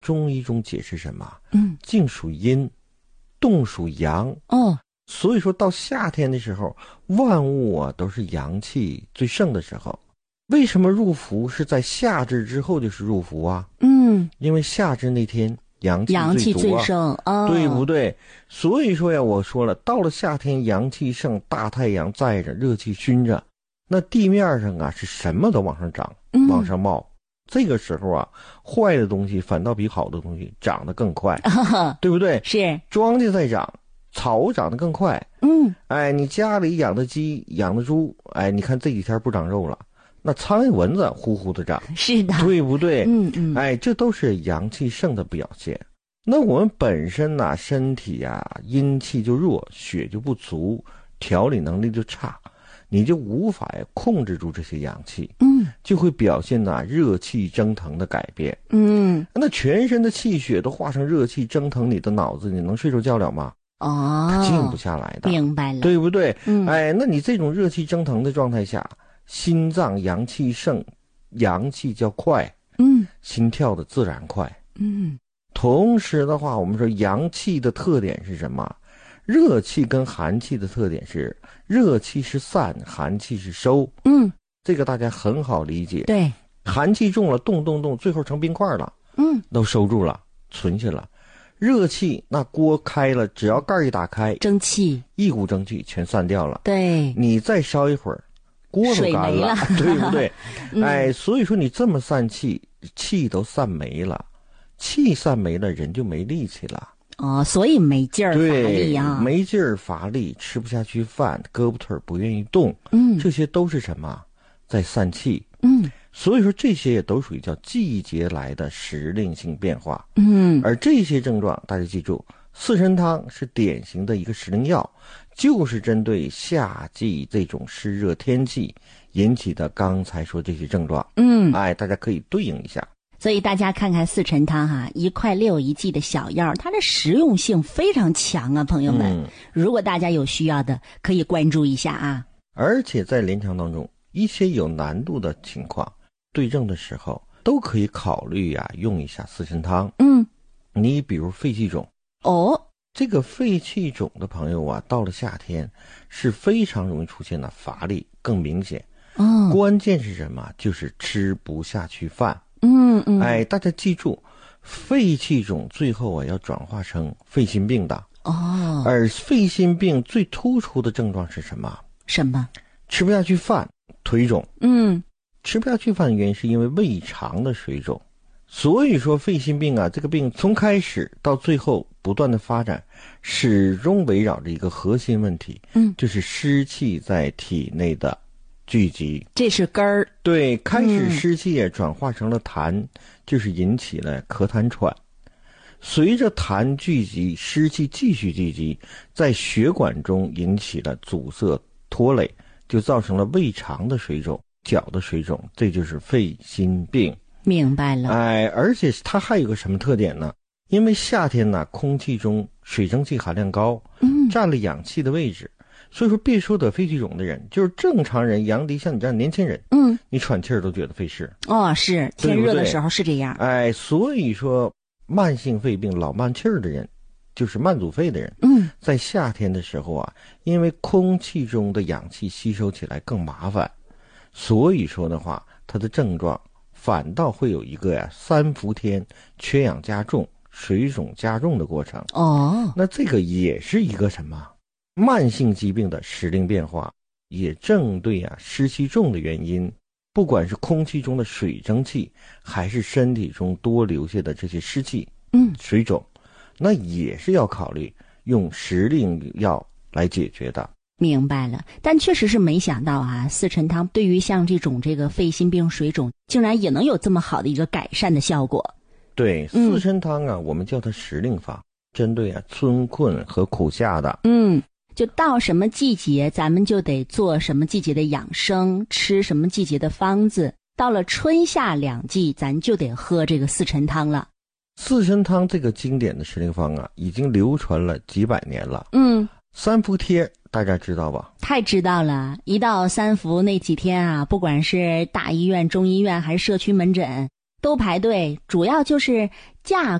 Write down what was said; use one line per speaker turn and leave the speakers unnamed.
中医中解释什么？静属阴，动属阳。所以说到夏天的时候，万物啊都是阳气最盛的时候。为什么入伏是在夏至之后就是入伏啊？因为夏至那天阳气最盛对不对？所以说呀，我说了，到了夏天阳气盛，大太阳在着，热气熏着，那地面上啊是什么都往上涨，往上冒。这个时候啊，坏的东西反倒比好的东西长得更快，对不对？
是，
庄稼在长，草长得更快。你家里养的鸡、养的猪，你看这几天不长肉了，那苍蝇蚊子呼呼的长，
是的，
对不对？这都是阳气盛的表现。那我们本身呢，身体阴气就弱，血就不足，调理能力就差，你就无法控制住这些阳气，就会表现热气蒸腾的改变。那全身的气血都化成热气蒸腾你的脑子，你能睡着觉了吗？它静不下来的，
明白了，
对不对？那你这种热气蒸腾的状态下，心脏阳气盛，阳气较快，心跳的自然快。同时的话，我们说阳气的特点是什么？热气跟寒气的特点是，热气是散，寒气是收。这个大家很好理解。
对，
寒气重了，动，最后成冰块了，都收住了，存下了。热气那锅开了，只要盖一打开，
蒸汽，
一股蒸汽全散掉了。
对，
你再烧一会儿，锅都干了，对不对？所以说你这么散气，气都散没了，气散没了，人就没力气了。
所以没劲儿乏力啊，
没劲儿乏力，吃不下去饭，胳膊腿不愿意动，这些都是什么？在散气。所以说这些也都属于叫季节来的时令性变化。而这些症状大家记住，四神汤是典型的一个时令药，就是针对夏季这种湿热天气引起的刚才说这些症状。大家可以对应一下。
所以大家看看四神汤1块6一剂的小药，它的实用性非常强啊，朋友们。如果大家有需要的，可以关注一下啊。
而且在临床当中，一些有难度的情况，对症的时候都可以考虑用一下四神汤。你比如肺气肿。这个肺气肿的朋友到了夏天是非常容易出现的乏力更明显。关键是什么？就是吃不下去饭。大家记住，肺气肿最后要转化成肺心病的。而肺心病最突出的症状是什么？吃不下去饭，腿肿。吃不下去饭的原因是因为胃肠的水肿。所以说肺心病这个病从开始到最后不断的发展，始终围绕着一个核心问题，就是湿气在体内的聚集，
这是根儿。
对，开始湿气也转化成了痰，就是引起了咳痰喘。随着痰聚集，湿气继续聚集，在血管中引起了阻塞拖累，就造成了胃肠的水肿、脚的水肿，这就是肺心病。
明白了。
而且它还有个什么特点呢？因为夏天呢，空气中水蒸气含量高，占了氧气的位置。所以说别说得肺气肿的人，就是正常人，阳迪像你这样年轻人，你喘气儿都觉得费事。
是天热的时候是这样。
所以说慢性肺病老慢气儿的人，就是慢阻肺的人，在夏天的时候因为空气中的氧气吸收起来更麻烦，所以说的话，它的症状反倒会有一个三伏天缺氧加重、水肿加重的过程。那这个也是一个什么？慢性疾病的时令变化，也正对湿气重的原因，不管是空气中的水蒸气，还是身体中多留下的这些湿气，水肿，那也是要考虑用时令药来解决的。
明白了。但确实是没想到四陈汤对于像这个肺心病、水肿，竟然也能有这么好的一个改善的效果。
对，四陈汤我们叫它时令法，针对春困和苦夏的。
就到什么季节咱们就得做什么季节的养生，吃什么季节的方子，到了春夏两季咱就得喝这个四陈汤了。
四陈汤这个经典的时令方已经流传了几百年了。三伏贴大家知道吧？
太知道了。一到三伏那几天不管是大医院、中医院还是社区门诊， 都排队，主要就是价